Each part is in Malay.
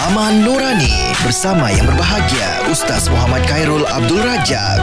Amahan Nurani bersama yang berbahagia Ustaz Muhammad Khairul Abdul Rajak.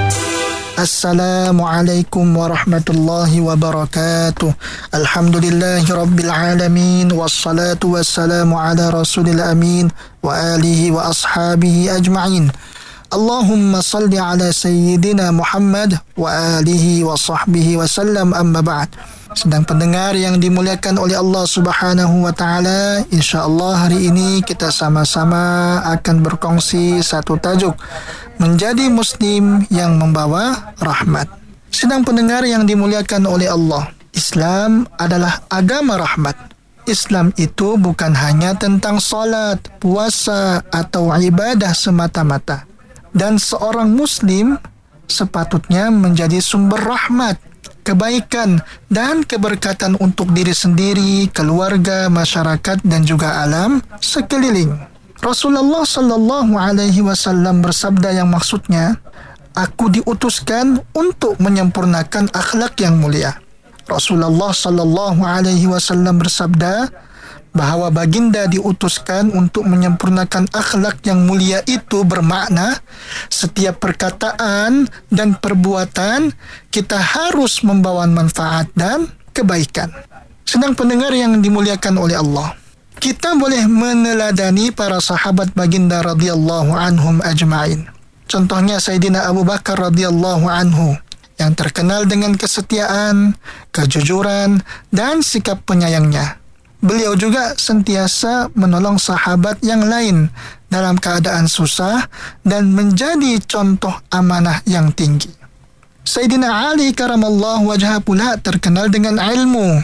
Assalamualaikum warahmatullahi wabarakatuh. Alhamdulillahi rabbil alamin. Wassalatu wassalamu ala rasulil amin wa alihi wa ashabihi ajma'in. Allahumma salli ala sayyidina Muhammad wa alihi wa sahbihi wa sallam, amma ba'd. Sedang pendengar yang dimuliakan oleh Allah Subhanahu wa taala, insya-Allah hari ini kita sama-sama akan berkongsi satu tajuk, menjadi muslim yang membawa rahmat. Sedang pendengar yang dimuliakan oleh Allah, Islam adalah agama rahmat. Islam itu bukan hanya tentang salat, puasa atau ibadah semata-mata. Dan seorang muslim sepatutnya menjadi sumber rahmat, kebaikan dan keberkatan untuk diri sendiri, keluarga, masyarakat dan juga alam sekeliling. Rasulullah sallallahu alaihi wasallam bersabda yang maksudnya, aku diutuskan untuk menyempurnakan akhlak yang mulia. Rasulullah sallallahu alaihi wasallam bersabda bahawa baginda diutuskan untuk menyempurnakan akhlak yang mulia itu bermakna setiap perkataan dan perbuatan kita harus membawa manfaat dan kebaikan. Sedang pendengar yang dimuliakan oleh Allah, kita boleh meneladani para sahabat baginda radhiyallahu anhum ajma'in. Contohnya Sayyidina Abu Bakar radhiyallahu anhu yang terkenal dengan kesetiaan, kejujuran dan sikap penyayangnya. Beliau juga sentiasa menolong sahabat yang lain dalam keadaan susah dan menjadi contoh amanah yang tinggi. Sayyidina Ali karamallahu wajhah pula terkenal dengan ilmu,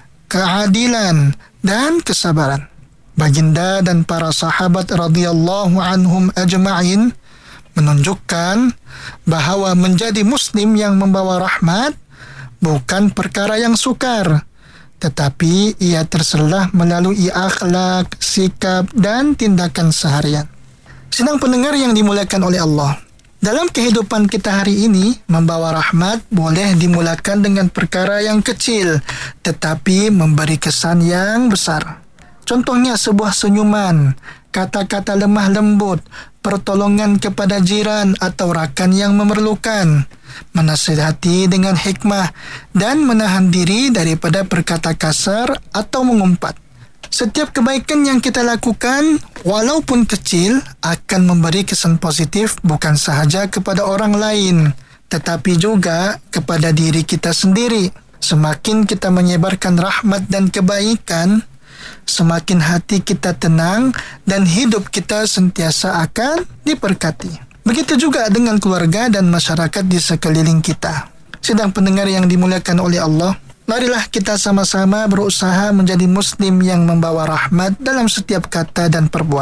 keadilan dan kesabaran. Baginda dan para sahabat radhiyallahu anhum ajma'in menunjukkan bahawa menjadi muslim yang membawa rahmat bukan perkara yang sukar, tetapi ia terselah melalui akhlak, sikap dan tindakan seharian. Sedang pendengar yang dimuliakan oleh Allah, dalam kehidupan kita hari ini, membawa rahmat boleh dimulakan dengan perkara yang kecil, tetapi memberi kesan yang besar. Contohnya sebuah senyuman, kata-kata lemah lembut, pertolongan kepada jiran atau rakan yang memerlukan, menasihati dengan hikmah dan menahan diri daripada berkata kasar atau mengumpat. Setiap kebaikan yang kita lakukan, walaupun kecil, akan memberi kesan positif bukan sahaja kepada orang lain, tetapi juga kepada diri kita sendiri. Semakin kita menyebarkan rahmat dan kebaikan, semakin hati kita tenang dan hidup kita sentiasa akan diberkati. Begitu juga dengan keluarga dan masyarakat di sekeliling kita. Sedang pendengar yang dimuliakan oleh Allah, marilah kita sama-sama berusaha menjadi muslim yang membawa rahmat dalam setiap kata dan perbuatan.